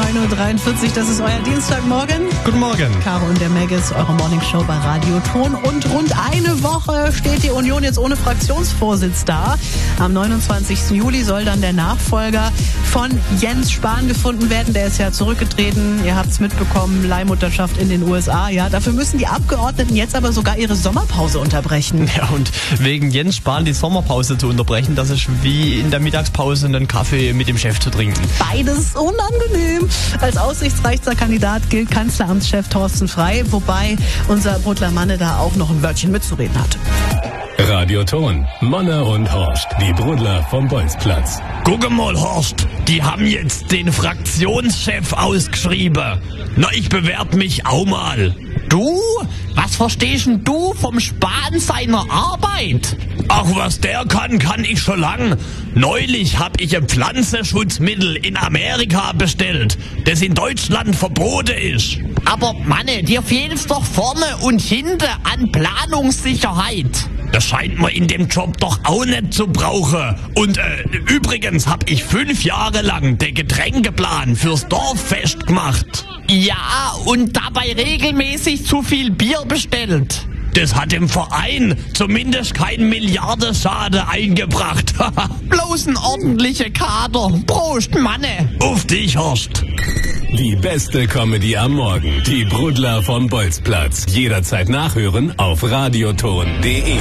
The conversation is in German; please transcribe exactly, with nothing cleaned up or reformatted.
neun Uhr dreiundvierzig, das ist euer Dienstagmorgen. Guten Morgen. Caro und der Maggis, eure Morningshow bei Radio Ton. Und rund eine Woche steht die Union jetzt ohne Fraktionsvorsitz da. Am neunundzwanzigsten Juli soll dann der Nachfolger von Jens Spahn gefunden werden. Der ist ja zurückgetreten. Ihr habt es mitbekommen, Leihmutterschaft in den U S A. Ja, dafür müssen die Abgeordneten jetzt aber sogar ihre Sommerpause unterbrechen. Ja, und wegen Jens Spahn die Sommerpause zu unterbrechen, das ist wie in der Mittagspause einen Kaffee mit dem Chef zu trinken. Beides unangenehm. Als aussichtsreichster Kandidat gilt Kanzleramtschef Thorsten Frey, wobei unser Brudler Manne da auch noch ein Wörtchen mitzureden hat. Radio Ton, Manne und Horst, die Brudler vom Bolzplatz. Guck mal, Horst, die haben jetzt den Fraktionschef ausgeschrieben. Na, ich bewerb mich auch mal. Du? Was verstehst denn du vom Spahn seiner Arbeit? Ach, was der kann, kann ich schon lang. Neulich hab ich ein Pflanzenschutzmittel in Amerika bestellt, das in Deutschland verboten ist. Aber Manne, dir fehlt's doch vorne und hinten an Planungssicherheit. Das scheint man in dem Job doch auch nicht zu brauchen. Und äh, übrigens hab ich fünf Jahre lang den Getränkeplan fürs Dorffest gemacht. Ja, und dabei regelmäßig zu viel Bier bestellt. Das hat dem Verein zumindest keinen Milliardenschaden eingebracht. Bloß ein ordentlicher Kader. Prost, Manne. Auf dich, Horst. Die beste Comedy am Morgen. Die Brudler vom Bolzplatz. Jederzeit nachhören auf radioton punkt de.